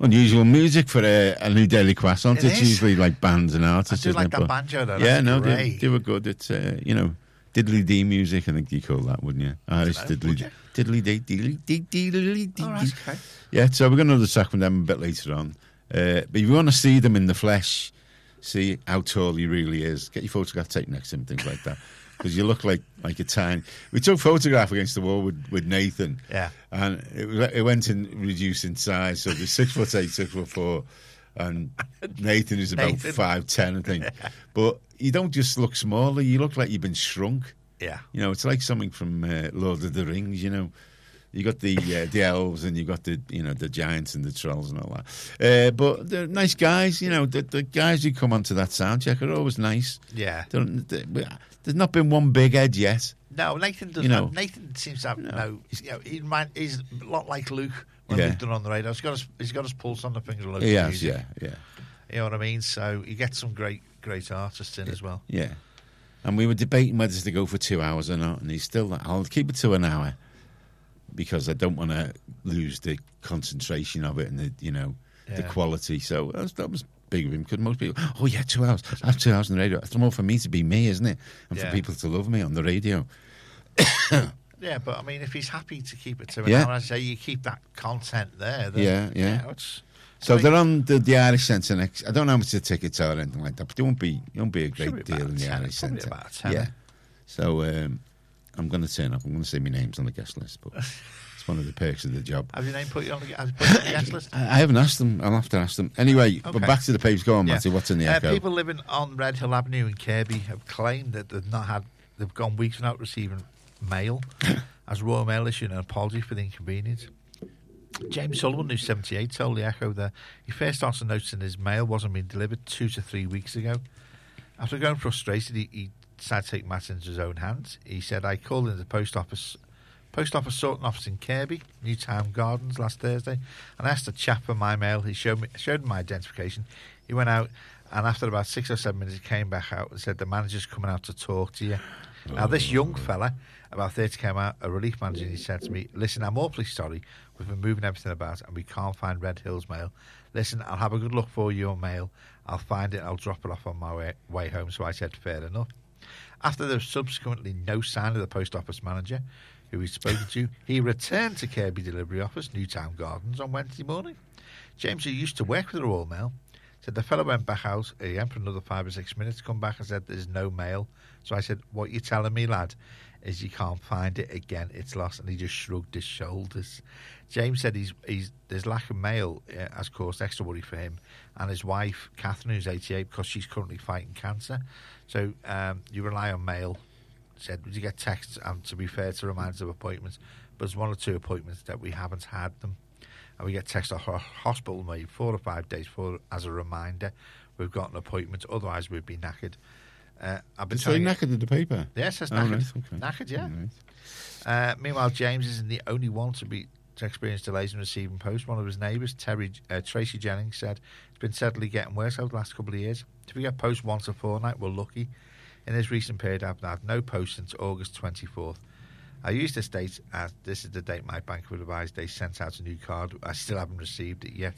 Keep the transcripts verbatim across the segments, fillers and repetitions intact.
unusual music for a, a new Daily Croissant. It it's is. usually like bands and artists. I do isn't like it? that But- banjo, though. Yeah, That's no, they, great. they were good. It's, uh, you know, diddly-dee music, I think you call that, wouldn't you? Irish Dunno, would diddly you? diddly-dee, diddly-dee, diddly-dee. All right, okay. Yeah, so we're going to another track from them a bit later on. Uh, but if you want to see them in the flesh, see how tall he really is, get your photograph taken next to him, things like that. Because you look like like a tiny... We took a photograph against the wall with, with Nathan. Yeah. And it, was- it went in reduced in size. So there's six foot eight, six foot four. And Nathan is about Nathan. five ten, I think. But you don't just look smaller. You look like you've been shrunk. Yeah. You know, it's like something from uh, Lord of the Rings, you know. You got the uh, the elves and you got the you know the giants and the trolls and all that. Uh, but they're nice guys, you know. The, the guys who come onto that sound check are always nice. Yeah. They're- they- there's not been one big head yet. No, Nathan doesn't. You know. have, Nathan seems to have No. no. You know, he remind, he's a lot like Luke when Yeah. we've done on the radio. He's got his, he's got his pulse on the finger of local He has, music. yeah, yeah, You know what I mean? So you get some great, great artists in as well. yeah. And we were debating whether to go for two hours or not, and he's still like, I'll keep it to an hour because I don't want to lose the concentration of it and the you know the Yeah. quality. So that was, that was big of him because most people, oh yeah, two hours. I have two hours on the radio. It's more for me to be me, isn't it? And Yeah. for people to love me on the radio. Yeah, but I mean, if he's happy to keep it to an Yeah. hour, I say you keep that content there. Then, Yeah, yeah. you know, it's, So I mean, they're on the, the Irish Centre next. I don't know how much the tickets are or anything like that, but there won't be it won't be a Should great be deal about in the ten, Irish probably Centre. about ten. Yeah. So um, I'm going to turn up. I'm going to say my name's on the guest list, but it's one of the perks of the job. Have your name put you on the, has it put you on the guest list? I, I haven't asked them. I'll have to ask them. Anyway, but Okay. back to the page. Go on, Yeah. Matty. What's in the Uh, echo? people living on Red Hill Avenue in Kirby have claimed that they've not had, they've gone weeks without receiving mail, as Royal Mail issued an apology for the inconvenience. James Sullivan, who's seventy-eight, told the Echo that he first started noticing his mail wasn't being delivered two to three weeks ago. After going frustrated, he, he decided to take matters into his own hands. He said, I called into the post office post office sorting office in Kirby, Newtown Gardens, last Thursday, and asked a chap for my mail. He showed me showed him my identification. He went out, and after about six or seven minutes, he came back out and said, the manager's coming out to talk to you. Now, this young fella, about thirty, came out, a relief manager, and he said to me, listen, I'm awfully sorry. We've been moving everything about, and we can't find Red Hills mail. Listen, I'll have a good look for your mail. I'll find it, I'll drop it off on my way, way home. So I said, fair enough. After there was subsequently no sign of the post office manager, who he'd spoken to, he returned to Kirby Delivery Office, Newtown Gardens, on Wednesday morning. James, who used to work with the Royal Mail, said the fellow went back out again for another five or six minutes, come back and said, there's no mail. So I said, what you telling me, lad, is you can't find it again, it's lost. And he just shrugged his shoulders. James said he's, he's there's lack of mail uh, has caused extra worry for him and his wife, Catherine, who's eighty-eight, because she's currently fighting cancer. So um, you rely on mail. Said, you get texts, um, to be fair, to remind us of appointments, but there's one or two appointments that we haven't had them. And we get text off our hospital maybe four or five days for as a reminder we've got an appointment, otherwise we'd be knackered. Uh, I've been It's like telling you- knackered in the paper. Yes, that's Oh, knackered. right, okay. Knackered, yeah. All right. Uh, meanwhile, James isn't the only one to be to experience delays in receiving post. One of his neighbours, Terry uh, Tracy Jennings, said it's been steadily getting worse over the last couple of years. If we get post once a fortnight, we're lucky. In this recent period, I've had no post since August twenty-fourth. I used this date as this is the date my bank would advise they sent out a new card. I still haven't received it yet.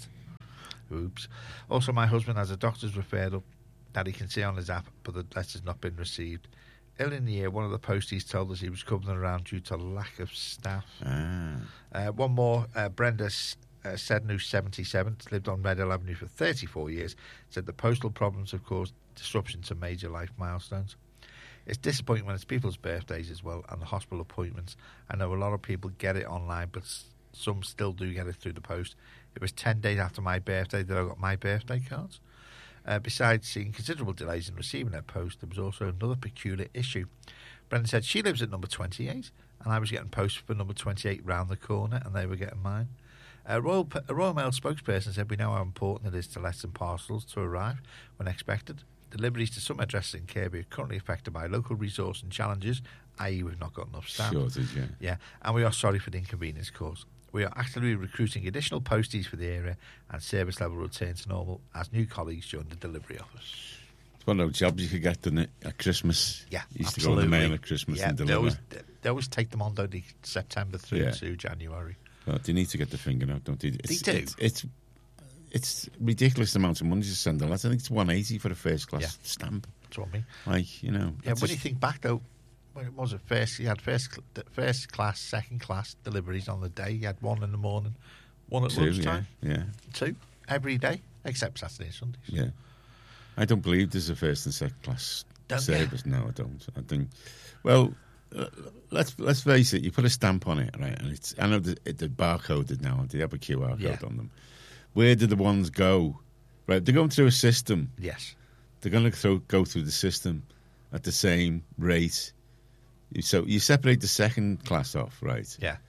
Oops. Also, my husband has a doctor's referral that he can see on his app, but the letter's not been received. Early in the year, one of the posties told us he was coming around due to lack of staff. Ah. Uh, one more, uh, Brenda S- uh, Seddon, who's seventy-seven, lived on Red Hill Avenue for thirty-four years, said the postal problems have caused disruption to major life milestones. It's disappointing when it's people's birthdays as well and the hospital appointments. I know a lot of people get it online, but s- some still do get it through the post. It was ten days after my birthday that I got my birthday cards. Uh, besides seeing considerable delays in receiving their post, there was also another peculiar issue. Brenda said she lives at number twenty-eight, and I was getting posts for number twenty-eight round the corner, and they were getting mine. A Royal, a Royal Mail spokesperson said, we know how important it is to letters and parcels to arrive when expected. Deliveries to some addresses in Kirby are currently affected by local resource and challenges, that is we've not got enough staff. Shortage, yeah. Yeah, and we are sorry for the inconvenience caused. We are actively recruiting additional posties for the area and service level return to normal as new colleagues join the delivery office. It's one of those jobs you could get, didn't it, at Christmas? Yeah, You used absolutely. to go in the mail at Christmas yeah, and they deliver. always, they always take them on, don't they, September through Yeah. to January. Well, they need to get the finger out, don't they? It's, do. It's, it's it's ridiculous amount of money to send a letter. I think it's one eighty for a first class Yeah. stamp. That's what I mean. Like, you know. Yeah, that's when a- you think back though, when it was at first, you had first cl- first class, second class deliveries on the day. You had one in the morning, one at two, yeah, lunchtime, yeah, two every day except Saturday and Sundays. yeah. I don't believe there's a first and second class Don't service. No, I don't. I think, well, uh, let's let's face it. You put a stamp on it, right? And it's I know the, the barcoded now. They have a Q R code Yeah. on them. Where do the ones go? Right, they're going through a system. Yes. They're going to throw, go through the system at the same rate. You- So you separate the second class off, right? Yeah.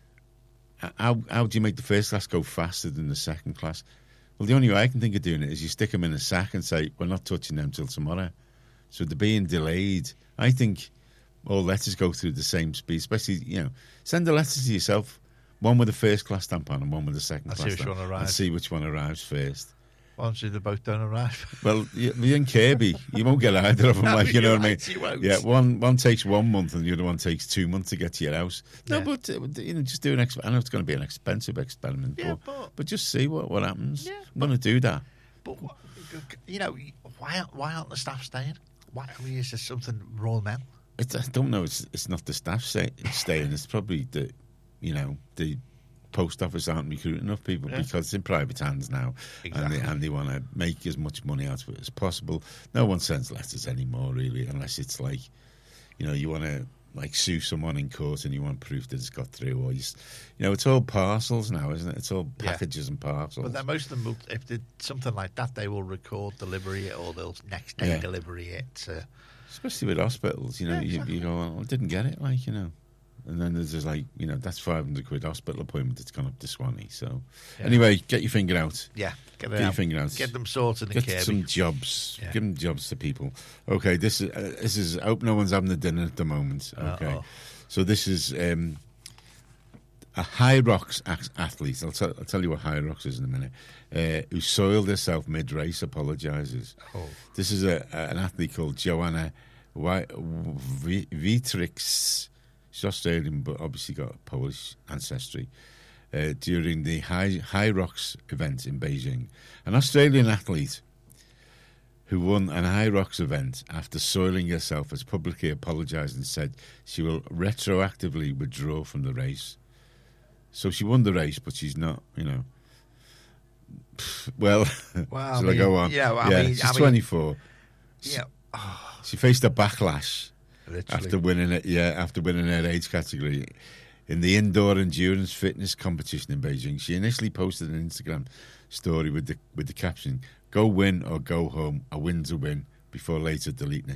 How how do you make the first class go faster than the second class? Well, the only way I can think of doing it is you stick them in a sack and say, we're not touching them till tomorrow. So they're being delayed. I think all letters go through the same speed, especially, you know, send a letter to yourself, one with a first class stamp on and one with a second And see class which stamp. one And arrives. see which one arrives first. Once they both don't arrive. Well, you, you and Kirby, you won't get either of them, No, like, you know you're what I mean? right, you won't. Yeah, one one takes one month and the other one takes two months to get to your house. No, Yeah. but, uh, you know, just do an experiment. I know it's going to be an expensive experiment, Yeah, but, but- but just see what, what happens. Yeah, I'm going to do that. But what- you know, why why aren't the staff staying? Why I mean, is there something Royal Mail? It's, I don't know. It's it's not the staff say, staying. It's probably the, you know, the post office aren't recruiting enough people Yeah. because it's in private hands now, Exactly. and they, and they want to make as much money out of it as possible. No one sends letters anymore, really, unless it's like, you know, you want to like sue someone in court and you want proof that it's got through, or you, s- you know, it's all parcels now, isn't it? It's all Yeah. packages and parcels. But then most of them, will, if they something like that, they will record delivery it or they'll next day Yeah. delivery it. Uh, Especially with hospitals, you know, Yeah, you, exactly. you go, well, I didn't get it, like, you know. And then there's just like, you know, that's five hundred quid hospital appointment that's gone up to Swanee. So, Yeah. anyway, get your finger out. yeah, get, Get your finger out. Get them sorted in Get Kirby. some jobs. Yeah. Give them jobs to people. Okay, this is, uh, this is, I hope no one's having a dinner at the moment. Okay. Uh-oh. So this is um, a High Rocks ac- athlete. I'll, tell I'll tell you what High Rocks is in a minute. Uh, who soiled herself mid-race, apologises. Oh. This is a, a, an athlete called Joanna Wi- v- Vitrix. She's Australian, but obviously got Polish ancestry. Uh, during the High, High Rocks event in Beijing, an Australian athlete who won an High Rocks event after soiling herself has publicly apologised and said she will retroactively withdraw from the race. So she won the race, but she's not, you know. Well, Well, I shall I go mean, on? yeah, well, I yeah, mean- she's I mean- twenty-four. Yeah, She faced a backlash literally. after winning it. Yeah, after winning her age category in the indoor endurance fitness competition in Beijing. She initially posted an Instagram story with the with the caption, "Go win or go home. A win's a win," before later deleting it.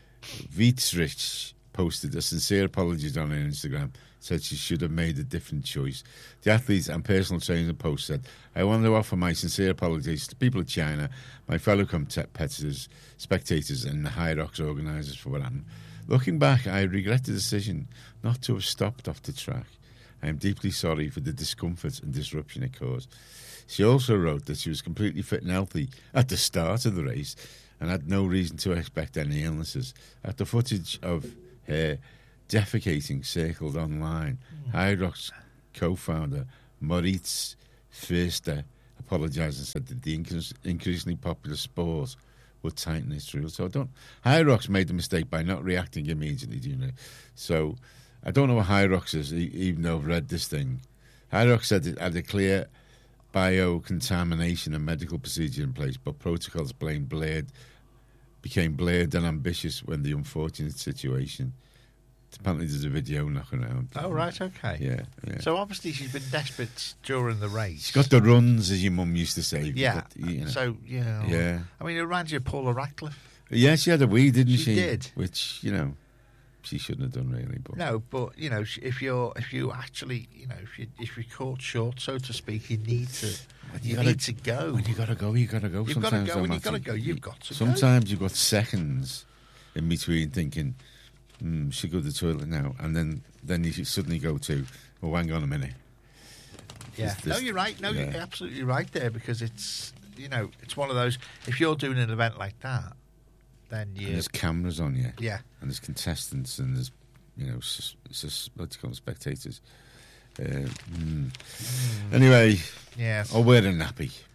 Vietrich posted a sincere apology on her Instagram, said she should have made a different choice. The athlete and personal trainer post said, "I want to offer my sincere apologies to people of China, my fellow competitors, spectators and the High Rocks organisers for what happened. Looking back, I regret the decision not to have stopped off the track. I am deeply sorry for the discomfort and disruption it caused." She also wrote that she was completely fit and healthy at the start of the race and had no reason to expect any illnesses. After footage of her defecating circled online, High Rocks co-founder Moritz Förster apologised and said that the increas- increasingly popular sport would tighten its rules. So I don't. High Rocks made the mistake by not reacting immediately, do you know? So I don't know what High Rocks is, e- even though I've read this thing. High Rocks said it had a clear biocontamination and medical procedure in place, but protocols blamed blurred, became blurred and ambitious when the unfortunate situation. Apparently, there's a video knocking around. Oh, right, okay. Yeah, yeah. So obviously she's been desperate during the race. She's got the runs, as your mum used to say. yeah. But, you know. So yeah. Yeah. I mean, it reminds you of Paula Radcliffe. Yeah, she had a wee, didn't she? She did. Which, you know, she shouldn't have done really. But No, but you know, if you're if you actually, you know, if you if you're caught short, so to speak, you need to you you gotta- need to go. when you got to go, you got to go. You've gotta Sometimes, go though, when you've gotta Matthew. go, you've got to go. Sometimes you've got seconds in between thinking, hmm, should go to the toilet now. And then, then you should suddenly go to, well, hang on a minute. Yeah. This- no, this- you're right. No, yeah. you're absolutely right there because it's you know it's one of those. If you're doing an event like that, then And you there's cameras on you. yeah. And there's contestants and there's, you know, sus, sus, what do you call them, spectators. Uh, hmm. Anyway, Yes. I'll wear a nappy.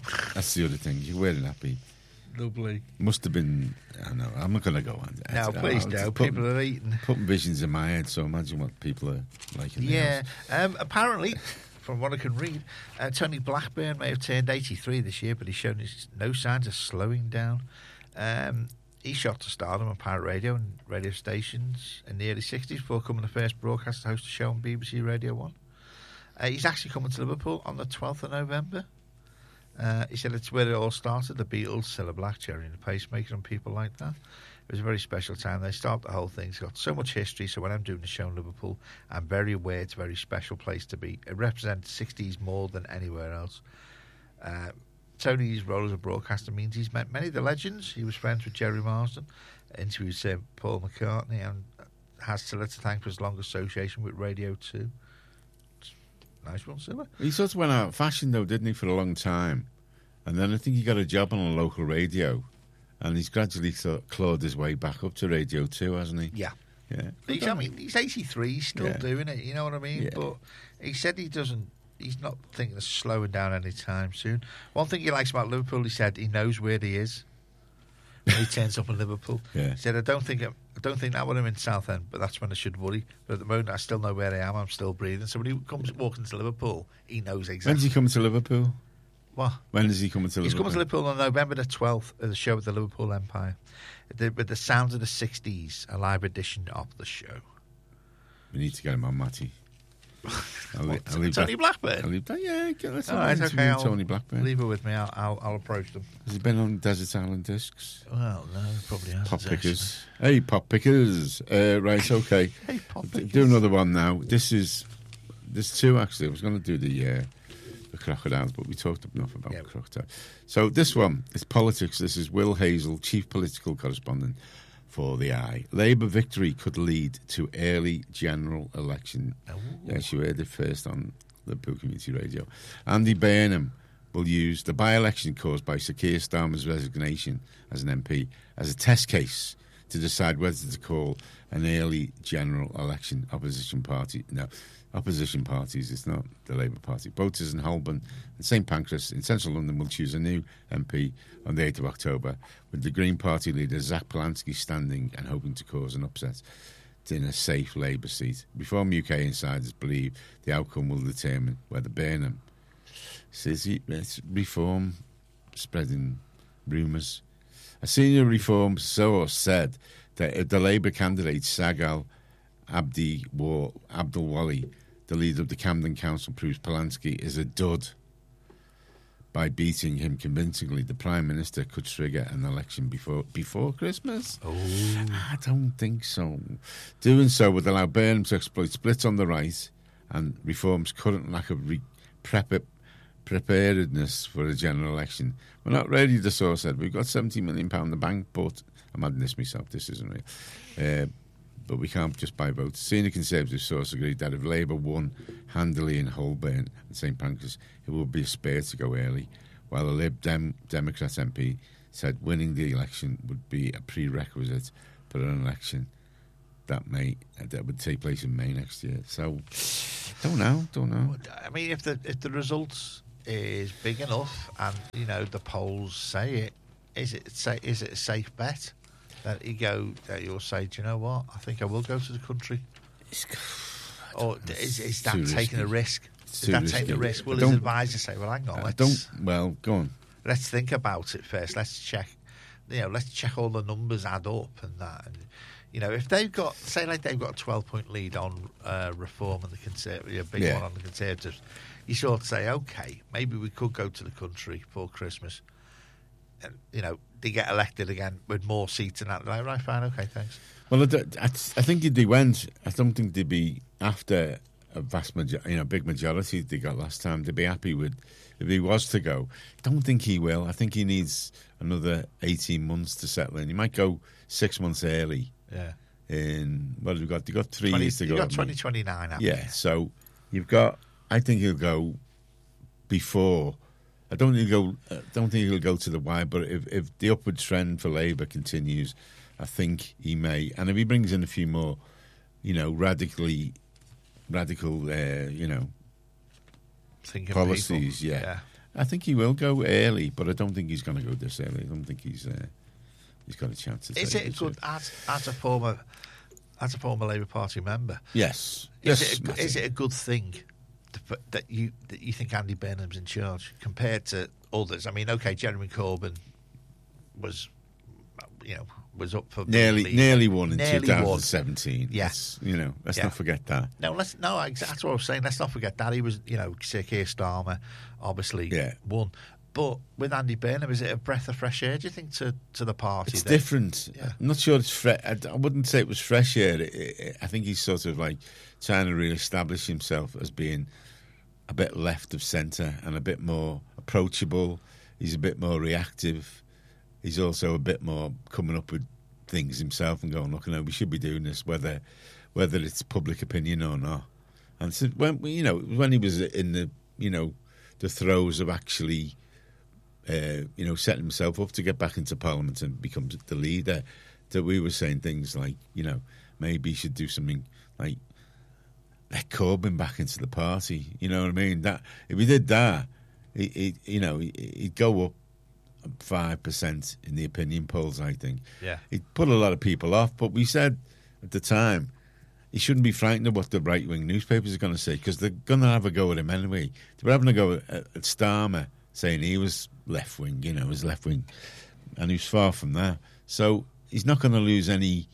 That's the other thing. You're wearing nappy. Lovely. Must have been. I don't know. I'm not going to go on. No, I, please I, don't. putting, People are eating. Putting visions in my head, so imagine what people are like in the Yeah. house. Um, apparently, from what I can read, uh, Tony Blackburn may have turned eighty-three this year, but he's shown his, no signs of slowing down. Um, he shot to stardom on pirate radio and radio stations in the early sixties before becoming the first broadcaster to host a show on B B C Radio one. Uh, he's actually coming to Liverpool on the twelfth of November. Uh, he said it's where it all started, the Beatles, Cilla Black, Jerry and the Pacemaker and people like that. It was a very special time. They started the whole thing. It's got so much history, so when I'm doing the show in Liverpool, I'm very aware it's a very special place to be. It represents the sixties more than anywhere else. Uh, Tony's role as a broadcaster means he's met many of the legends. He was friends with Jerry Marsden, interviewed Sir Paul McCartney, and has Cilla to thank for his long association with Radio two. Nice one, Cilla. He sort of went out of fashion, though, didn't he, for a long time? And then I think he got a job on a local radio, and he's gradually sort of clawed his way back up to Radio two, hasn't he? Yeah. Yeah. He's, I mean, he's eighty-three, he's still Yeah. doing it, you know what I mean? Yeah. But he said he doesn't, he's not thinking of slowing down anytime soon. One thing he likes about Liverpool, he said, he knows where he is when he turns up in Liverpool. Yeah. He said, I don't think I'm, I don't think that when I'm in Southend, but that's when I should worry. But at the moment, I still know where I am. I'm still breathing. So when he comes walking to Liverpool, he knows exactly. When's he coming to Liverpool? What? When is he coming to He's Liverpool? coming to Liverpool on November the twelfth at the show at the Liverpool Empire. The, with the sounds of the sixties, a live edition of the show. We need to get him on, Matty. I'll, leave- I'll leave Tony that- Blackburn? I'll leave that, yeah, get, let's All have right, an okay. interview with I'll Tony Blackburn. leave it with me. I'll, I'll, I'll approach them. Has he been on Desert Island Discs? Well, no, probably hasn't. Pop actually. pickers. Hey, pop pickers. Uh, right, okay. Hey, pop D- pickers. Do another one now. This is, there's two actually. I was going to do the uh, the crocodiles, but we talked enough about Yeah. crocodiles. So this one is politics. This is Will Hazel, chief political correspondent for The Eye. Labour victory could lead to early general election. Oh. Yes, you heard it first on Liverpool Community Radio. Andy Burnham will use the by-election caused by Sir Keir Starmer's resignation as an M P as a test case to decide whether to call an early general election. Opposition party, no, opposition parties, it's not the Labour Party. Voters in Holborn and St Pancras in central London will choose a new M P on the eighth of October, with the Green Party leader Zach Polanski standing and hoping to cause an upset in a safe Labour seat. Reform U K insiders believe the outcome will determine whether Burnham says he, it's Reform spreading rumours. A senior Reform source said that if the Labour candidate Sagal Abdi Wa- Abdul Wali, the leader of the Camden Council, proves Polanski is a dud by beating him convincingly, the Prime Minister could trigger an election before before Christmas. Oh. I don't think so. Doing so would allow Burnham to exploit splits on the right and Reform's current lack of re- prep- preparedness for a general election. We're not ready, the source said. We've got seventy million pounds in the bank, but I'm adding this myself, this isn't real. Uh, but we can't just buy votes. Senior Conservative source agreed that if Labour won handily in Holborn and St Pancras, it would be a spare to go early, while the Lib Dem- Democrat M P said winning the election would be a prerequisite for an election that may that would take place in May next year. So, don't know, don't know. I mean, if the if the results is big enough, and you know the polls say it, is it say is it a safe bet that you go that you'll say, do you know what? I think I will go to the country. Or is, is that too taking a risky. risk? It's Is too that risky. taking a risk? Will I his don't- advisor say, well, hang on, I let's don't. Well, go on. let's think about it first. Let's check, you know, let's check all the numbers add up and that. And, you know, if they've got, say, like they've got a twelve-point lead on uh, Reform and the Conservatives, a big Yeah. one on the Conservatives, you sort of say, okay, maybe we could go to the country for Christmas. And, you know, they get elected again with more seats and that. Like, right, fine, okay, thanks. Well, I, d- I th- I think if they went, I don't think they'd be after a vast majority, you know, big majority they got last time. They'd be happy with if he was to go. Don't think he will. I think he needs another eighteen months to settle in. He might go six months early. Yeah. In what have we got? They got three twenty, years to you go. got haven't twenty they? twenty-nine, haven't Yeah. you? So you've got. I think he'll go before. I don't think he'll go. I don't think he'll go to the Y. But if if the upward trend for Labour continues, I think he may. And if he brings in a few more, you know, radically, radical, uh, you know, Thinking policies, people. yeah. I think he will go early, but I don't think he's going to go this early. I don't think he's uh, he's got a chance to. Is it a good as as a former as a former Labour Party member? Yes. Is, yes, it, a, is it a good thing to, that you that you think Andy Burnham's in charge compared to others? I mean, okay, Jeremy Corbyn was, you know, was up for nearly lead. nearly won in nearly twenty seventeen. Won. Yes, you know, let's yeah. not forget that. No, let's no. That's what I was saying. Let's not forget that he was, you know, Sir Keir Starmer, obviously yeah. won. But with Andy Burnham, is it a breath of fresh air, do you think, to, to the party? It's that, different. Yeah. I'm not sure it's fresh. I, I wouldn't say it was fresh air. It, it, I think he's sort of like trying to really establish himself as being a bit left of centre and a bit more approachable. He's a bit more reactive. He's also a bit more coming up with things himself and going, look, you know, we should be doing this, whether whether it's public opinion or not. And so when you know when he was in the you know the throes of actually. Uh, you know, setting himself up to get back into Parliament and become the leader, that we were saying things like, you know, maybe he should do something like let Corbyn back into the party. You know what I mean? That if he did that, he, he you know, he, he'd go up five percent in the opinion polls. I think. Yeah. He'd put a lot of people off, but we said at the time he shouldn't be frightened of what the right wing newspapers are going to say because they're going to have a go at him anyway. They were having a go at, at Starmer, saying he was left wing, you know, was left wing, and he was far from that. So he's not going to lose any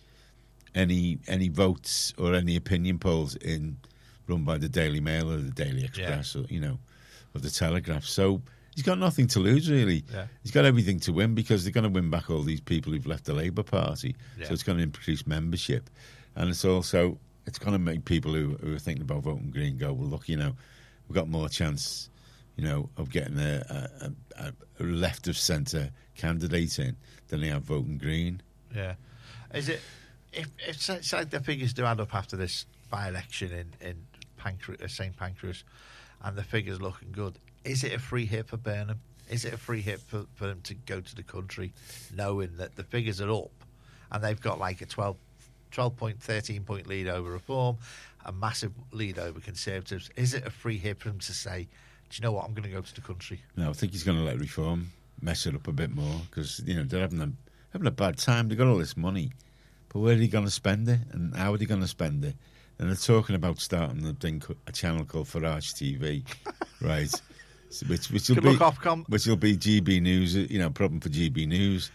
any any votes or any opinion polls in run by the Daily Mail or the Daily Express yeah. or you know, or the Telegraph. So he's got nothing to lose really. Yeah. He's got everything to win because they're going to win back all these people who've left the Labour Party. Yeah. So it's going to increase membership, and it's also it's going to make people who, who are thinking about voting Green go, well, look, you know, we've got more chance. You know, of getting a, a, a left of centre candidate in than they have voting Green. Yeah, is it? If, if say the figures do add up after this by-election in in Pancras, uh, Saint Pancras, and the figures looking good, is it a free hit for Burnham? Is it a free hit for, for them to go to the country, knowing that the figures are up, and they've got like a twelve, twelve point, thirteen point lead over Reform, a massive lead over Conservatives? Is it a free hit for them to say, do you know what, I'm going to go to the country? No, I think he's going to let Reform mess it up a bit more because, you know, they're having a, having a bad time. They've got all this money, but where are they going to spend it and how are they going to spend it? And they're talking about starting a, thing, a channel called Farage T V, right? So which, which, will Good be, luck, Ofcom. which will be G B News, you know, problem for G B News.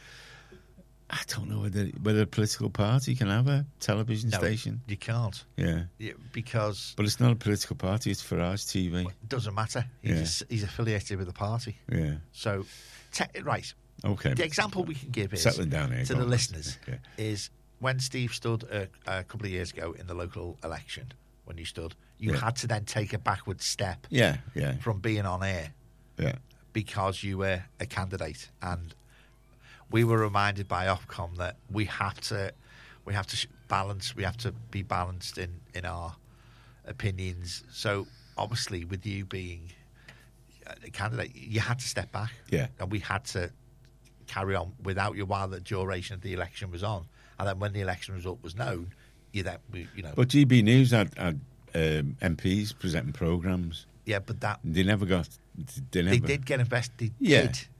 I don't know whether whether a political party can have a television no, station. You can't. Yeah. yeah. Because... But it's not a political party, it's Farage T V. It doesn't matter. He's, yeah. he's affiliated with the party. Yeah. So, te- right. Okay. The example we can give is... Settling down here. To the on. listeners Okay. is when Steve stood a, a couple of years ago in the local election, when you stood, you yeah. had to then take a backward step yeah, yeah. from being on air yeah. because you were a candidate. And we were reminded by Ofcom that we have to we have to balance, we have to be balanced in, in our opinions. So obviously with you being a candidate, you had to step back. Yeah. And we had to carry on without you while the duration of the election was on. And then when the election result was known, you then, you know. But G B News had, had um, M Ps presenting programmes. Yeah, but that... They never got... They, never, they did get invested. Yeah, did.